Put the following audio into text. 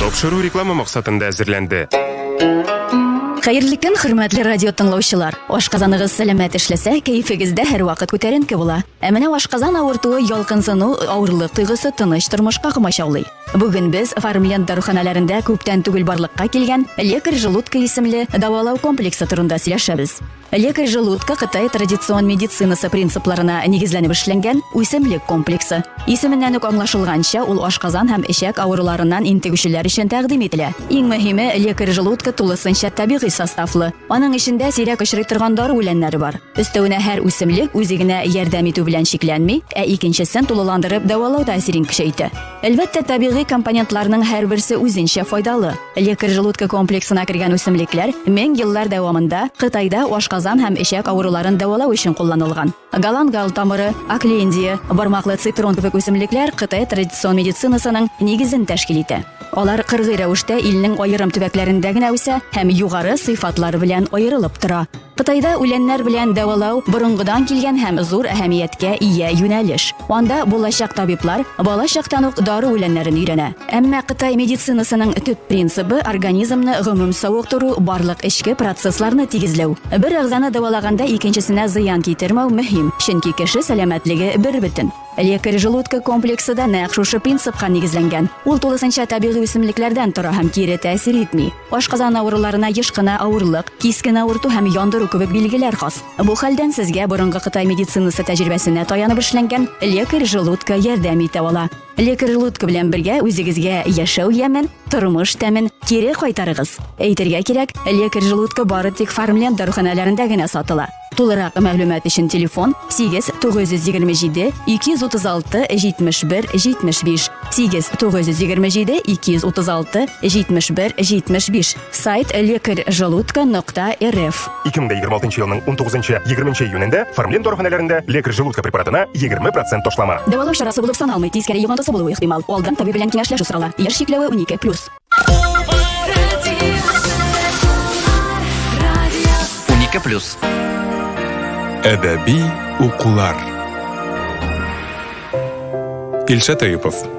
Тапшыру реклама максатында әзерләнде. Хәерле көн, хөрмәтле радио тыңлаучылар. Ашказаныгыз сәламәт эшләсә, кәефегездә һәр вакыт күтәренке була. Ә менә ашказан авыртуы, ялкынсыну, авырлык тойгысы тыныч тормышка комачаулый. Бүген без Фармленд даруханаларында күптән түгел барлыкка килгән лекарь желудка исемле дәвалау комплексы турында сөйләшәбез. Лекарь желудка Кытай традицион медицинасы принципларына нигезләнеп эшләнгән үсемлек комплексы. Исеменнән үк аңлашылганча, ул ашказан һәм эчәк авыруларыннан интегүчеләр өчен тәкъдим ителә. Иң мөһиме, лекарь желудка тулысынча табигый составлы. Аның эчендә сирәк очрый торган дары үләннәре бар. Өстәвенә һәр үсемлек үзигенә ярдәм итү белән шикләнми, ә икенчесен тулыландырып дәвалау тәэсирен көчәйтә. Әлбәттә, табигый компонентларның һәрберсе үзенчә файдалы. Лекарь желудка комплексына кергән үсемлекләр 1000 еллар дәвамында Кытайда ашказан һәм эчәк авыруларын дәвалау өчен кулланылган. Галангал тамыры, аклендия, бармаклы цитрон кебек үсемлекләр Кытай традицион медицинасының нигезен тәшкил итә. Алар кыргый рәвештә илнең аерым төбәкләрендә генә үсә һәм югары сыйфатлар белән аерылып тора. Кытайда үләннәр белән дәвалау борынгыдан килгән һәм зур әһәмияткә ия юнәлеш. Анда булачак табиблар бала чактан ук дары үләннәрен өйрәнә. Әмма Кытай медицинасының төп принцибы организмны гомум савыктыру, барлык эчке процессларны тигезләү. Бер әгъзаны дәвалаганда икенчесенә зыян китермәү мөһим, чөнки кеше сәламәтлеге бер бөтен. Лекарь желудка комплексы да нәкъ шушы принципка нигезләнгән. Ул тулысынча табигый үсемлекләрдән тора һәм кире тәэсир итми. Ашказан авыруларына еш кына авырлык, кискен авырту һәм яндыру кебек билгеләр хас. Бу хәлдән сезгә борынгы Кытай медицинасы тәҗрибәсенә таянып эшләнгән лекарь желудка ярдәм итә ала. Лекарь желудка белән бергә үзегезгә яшәү ямен, тормыш тәмен кире кайтарыгыз. Әйтергә кирәк, лекарь желудка бары тик Фармленд даруханаларында гына сатыла. Тулырак мәгълүмат өчен телефон 8927 236 71 75 8927 236 71 75. Сайт лекарьжелудка.рф. 2026 елның 19-20 июнендә Фармленд даруханаларында лекарь желудка препаратына 20% ташлама. Дәвалау чарасы булып саналмый, тискәре йогынтысы булуы ихтимал. Алдан табиб белән киңәшләшү сорала. Яшь чикләве 12+. 12+. Әдәби укулар. Илшат Әюпов.